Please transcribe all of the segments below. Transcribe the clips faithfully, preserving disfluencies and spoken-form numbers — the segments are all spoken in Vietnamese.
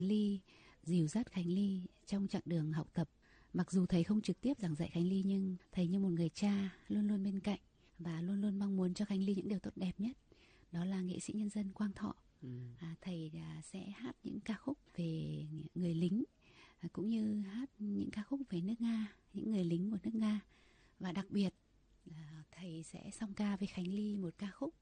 Ly dìu dắt Khánh Ly trong chặng đường học tập. Mặc dù thầy không trực tiếp giảng dạy Khánh Ly, nhưng thầy như một người cha luôn luôn bên cạnh và luôn luôn mong muốn cho Khánh Ly những điều tốt đẹp nhất. Đó là nghệ sĩ nhân dân Quang Thọ. Ừ. À, thầy à, sẽ hát những ca khúc về người lính, à, cũng như hát những ca khúc về nước Nga, những người lính của nước Nga. Và đặc biệt à, thầy sẽ song ca với Khánh Ly một ca khúc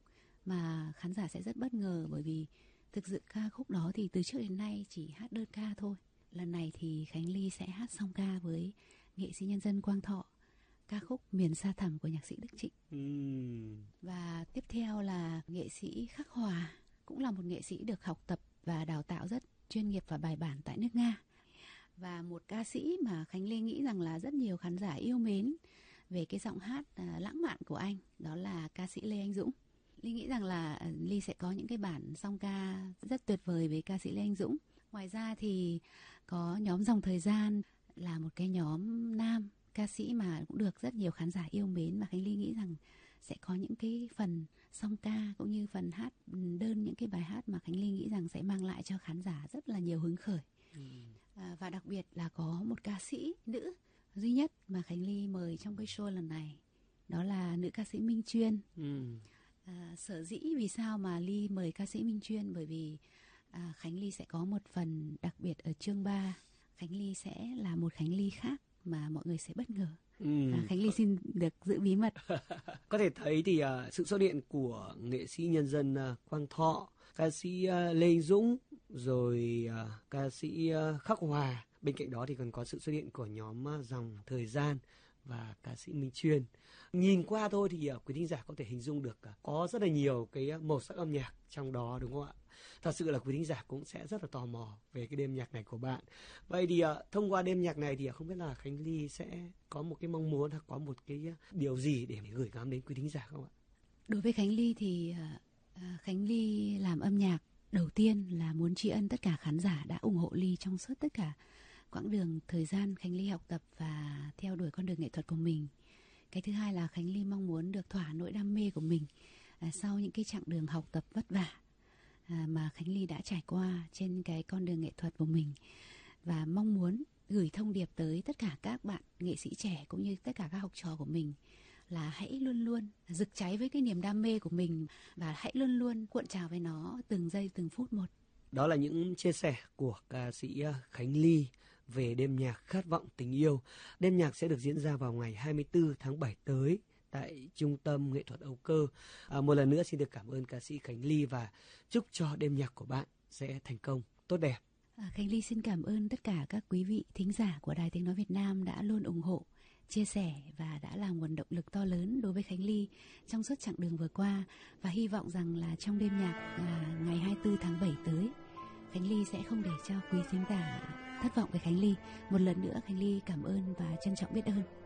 mà khán giả sẽ rất bất ngờ, bởi vì thực sự ca khúc đó thì từ trước đến nay chỉ hát đơn ca thôi. Lần này thì Khánh Ly sẽ hát song ca với nghệ sĩ nhân dân Quang Thọ ca khúc Miền Sa Thẳm của nhạc sĩ Đức Trịnh. uhm. Và tiếp theo là nghệ sĩ Khắc Hòa, cũng là một nghệ sĩ được học tập và đào tạo rất chuyên nghiệp và bài bản tại nước Nga. Và một ca sĩ mà Khánh Ly nghĩ rằng là rất nhiều khán giả yêu mến về cái giọng hát à, lãng mạn của anh, đó là ca sĩ Lê Anh Dũng. Ly nghĩ rằng là Ly sẽ có những cái bản song ca rất tuyệt vời với ca sĩ Lê Anh Dũng. Ngoài ra thì có nhóm Dòng Thời Gian, là một cái nhóm nam ca sĩ mà cũng được rất nhiều khán giả yêu mến, mà Khánh Ly nghĩ rằng sẽ có những cái phần song ca cũng như phần hát đơn, những cái bài hát mà Khánh Ly nghĩ rằng sẽ mang lại cho khán giả rất là nhiều hứng khởi. ừ. à, Và đặc biệt là có một ca sĩ nữ duy nhất mà Khánh Ly mời trong cái show lần này, đó là nữ ca sĩ Minh Chuyên. ừ. à, Sở dĩ vì sao mà Ly mời ca sĩ Minh Chuyên, bởi vì à, Khánh Ly sẽ có một phần đặc biệt ở chương ba. Khánh Ly sẽ là một Khánh Ly khác mà mọi người sẽ bất ngờ. ừ. à, Khánh Ly xin được giữ bí mật. Có thể thấy thì uh, sự xuất hiện của nghệ sĩ nhân dân uh, Quang Thọ, ca sĩ uh, Lê Anh Dũng, rồi uh, ca sĩ uh, Khắc Hòa. Bên cạnh đó thì còn có sự xuất hiện của nhóm uh, Dòng Thời Gian và ca sĩ Minh Chuyên. Nhìn qua thôi thì uh, quý thính giả có thể hình dung được uh, có rất là nhiều cái uh, màu sắc âm nhạc trong đó, đúng không ạ? Thật sự là quý thính giả cũng sẽ rất là tò mò về cái đêm nhạc này của bạn. Vậy thì uh, thông qua đêm nhạc này thì uh, không biết là Khánh Ly sẽ có một cái mong muốn hoặc có một cái uh, điều gì để gửi gắm đến quý thính giả không ạ? Đối với Khánh Ly thì uh, Khánh Ly làm âm nhạc đầu tiên là muốn tri ân tất cả khán giả đã ủng hộ Ly trong suốt tất cả quãng đường thời gian Khánh Ly học tập và theo đuổi con đường nghệ thuật của mình. Cái thứ hai là Khánh Ly mong muốn được thỏa nỗi đam mê của mình à, sau những cái chặng đường học tập vất vả à, mà Khánh Ly đã trải qua trên cái con đường nghệ thuật của mình, và mong muốn gửi thông điệp tới tất cả các bạn nghệ sĩ trẻ cũng như tất cả các học trò của mình là hãy luôn luôn rực cháy với cái niềm đam mê của mình và hãy luôn luôn cuộn trào với nó từng giây từng phút một. Đó là những chia sẻ của ca sĩ Khánh Ly về đêm nhạc Khát Vọng Tình Yêu. Đêm nhạc sẽ được diễn ra vào ngày hai mươi tư tháng bảy tới tại Trung tâm Nghệ thuật Âu Cơ. À, một lần nữa xin được cảm ơn ca sĩ Khánh Ly và chúc cho đêm nhạc của bạn sẽ thành công, tốt đẹp. À, Khánh Ly xin cảm ơn tất cả các quý vị thính giả của Đài Tiếng Nói Việt Nam đã luôn ủng hộ, chia sẻ và đã là nguồn động lực to lớn đối với Khánh Ly trong suốt chặng đường vừa qua, và hy vọng rằng là trong đêm nhạc à, ngày hai mươi tư tháng bảy tới, Khánh Ly sẽ không để cho quý thính giả thất vọng về Khánh Ly. Một lần nữa Khánh Ly cảm ơn và trân trọng biết ơn.